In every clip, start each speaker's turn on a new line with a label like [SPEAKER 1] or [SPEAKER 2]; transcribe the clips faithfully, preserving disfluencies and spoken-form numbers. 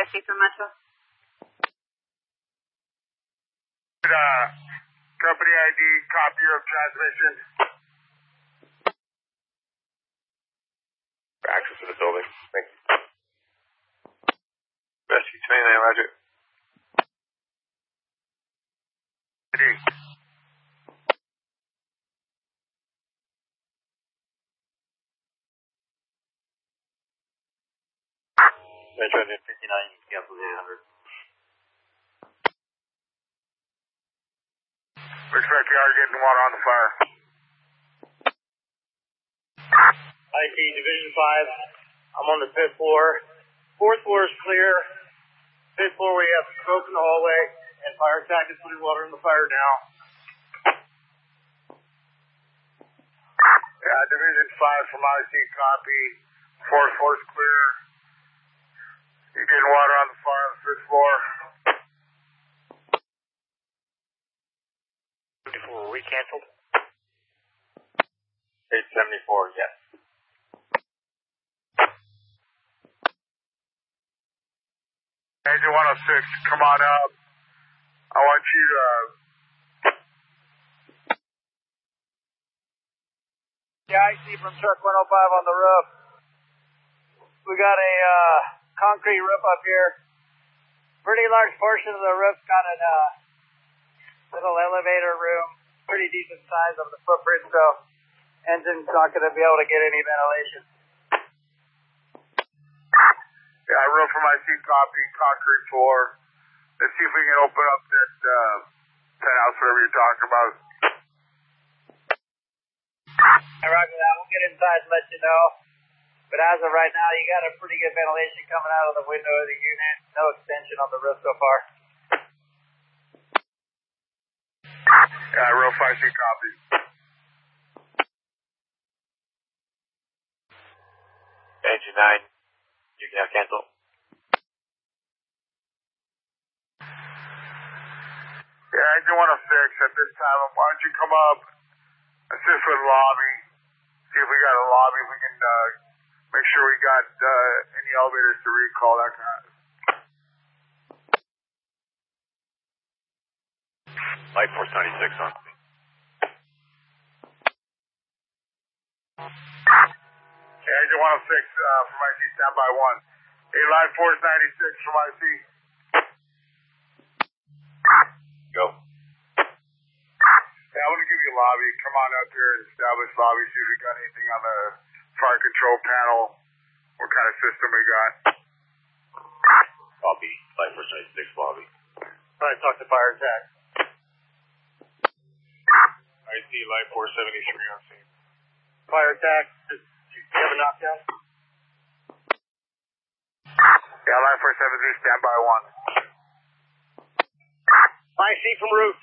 [SPEAKER 1] C from Metro.
[SPEAKER 2] Uh, company I D, copy of transmission.
[SPEAKER 3] Access to the building. Thank you. Rescue twenty-nine, roger.
[SPEAKER 2] I D.
[SPEAKER 3] Metro fifty-nine, cancel the eight hundred.
[SPEAKER 2] Looks like you are getting water on the fire.
[SPEAKER 4] I T, Division five. I'm on the fifth floor. Fourth floor is clear. Fifth floor, we have smoke in the hallway, and fire attack is putting water in the fire now.
[SPEAKER 2] Yeah, Division five from I C, copy. Fourth floor is clear. You're getting water on the fire on the fifth floor.
[SPEAKER 3] Were we canceled? eight seventy-four, yes.
[SPEAKER 2] Engine one oh six, come on up. I want you to...
[SPEAKER 4] Yeah, I C from truck one oh five on the roof. We got a uh, concrete roof up here. Pretty large portion of the roof got a uh, little elevator room. Pretty decent size of the footprint, so engine's not going to be able to get any ventilation.
[SPEAKER 2] Yeah, roof from I C, copy, concrete floor. Let's see if we can open up that uh, penthouse, whatever you're talking about.
[SPEAKER 4] Hey, roger that. We'll get inside and let you know. But as of right now, you got a pretty good ventilation coming out of the window of the unit. No extension on the roof so far.
[SPEAKER 2] Yeah, roof I C, copy.
[SPEAKER 3] Engine nine, you can now cancel.
[SPEAKER 2] Yeah, engine one oh six at this time. Why don't you come up, assist with the lobby, see if we got a lobby, if we can uh, make sure we got uh, any elevators to recall, that kind of.
[SPEAKER 3] Light force ninety-six on.
[SPEAKER 2] Yeah, engine one oh six uh, from I C, standby one. Hey, line force ninety-six from I C.
[SPEAKER 3] Go.
[SPEAKER 2] Yeah, I'm going to give you a lobby. Come on out there and establish lobby, see if we got anything on the fire control panel, what kind of system we got.
[SPEAKER 3] Copy. Light force ninety-six lobby.
[SPEAKER 4] Alright, talk to fire attack.
[SPEAKER 3] I see light force seventy-three on scene.
[SPEAKER 4] Fire attack, do you have a knockdown?
[SPEAKER 2] Yeah, line force seventy-three, standby one.
[SPEAKER 4] I C from roof.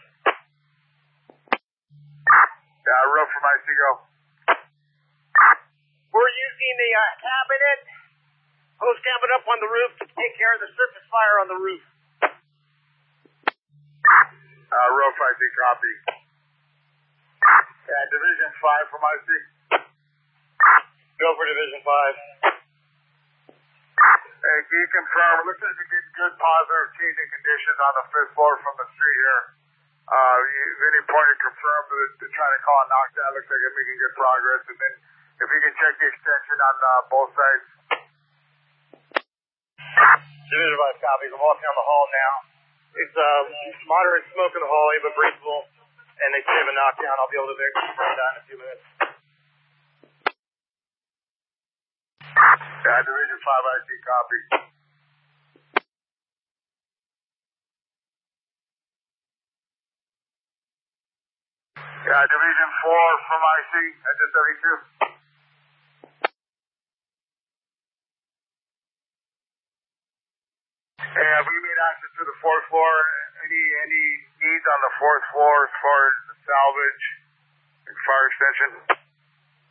[SPEAKER 2] Yeah, roof from I C, go.
[SPEAKER 4] We're using the uh, cabinet, hose cabinet up on the roof to take care of the surface fire on the roof.
[SPEAKER 2] Uh, roof I C, copy. Yeah, Division five from I C.
[SPEAKER 4] Go for Division five.
[SPEAKER 2] Hey, can you confirm? It looks like you're getting good positive changing conditions on the fifth floor from the street here. Uh, you, any point to confirm that they're trying to call a knockdown? Looks like they're making good progress. And then if you can check the extension on uh, both sides.
[SPEAKER 4] Division five copies. I'm walking down the hall now. It's uh, moderate smoke in the hallway, but breathable. And they say have a knockdown. I'll be able to verify that in a few minutes.
[SPEAKER 2] Yeah, Division five I C, copy. Yeah, Division four from I C, engine thirty-two. Hey, have we made access to the fourth floor? Any any needs on the fourth floor as far as the salvage and fire extension?